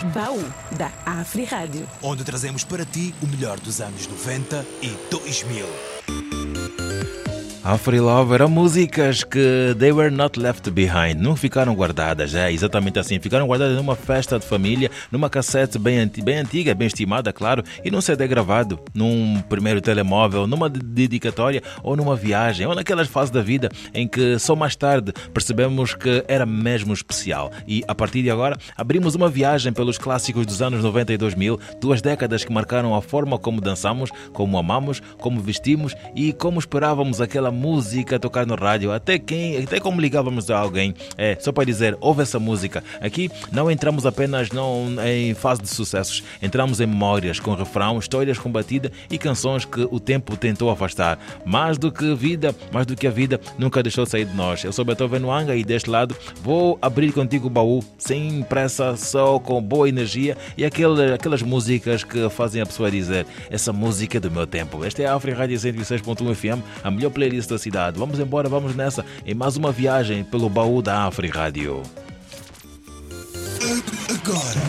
Baú da Afri Rádio, onde trazemos para ti o melhor dos anos 90 e 2000. Afri Love eram músicas que they were not left behind, não ficaram guardadas, exatamente assim, ficaram guardadas numa festa de família, numa cassete bem antiga, bem estimada, claro, e num CD gravado, num primeiro telemóvel, numa dedicatória ou numa viagem, ou naquelas fases da vida em que só mais tarde percebemos que era mesmo especial. E a partir de agora abrimos uma viagem pelos clássicos dos anos 90 e 2000, 2 décadas que marcaram a forma como dançamos, como amamos, como vestimos e como esperávamos aquela música tocar no rádio, até como ligávamos a alguém, só para dizer, ouve essa música. Aqui não entramos apenas em fase de sucessos, entramos em memórias com refrão, histórias com batida e canções que o tempo tentou afastar. Mais do que a vida nunca deixou sair de nós. Eu sou Beethoven Wanga e deste lado vou abrir contigo o baú, sem pressa, só com boa energia e aquelas músicas que fazem a pessoa dizer, essa música é do meu tempo. Esta é a Afri Rádio 106.1 FM, a melhor playlist da cidade. Vamos embora, vamos nessa, em mais uma viagem pelo baú da Afri Rádio. Agora,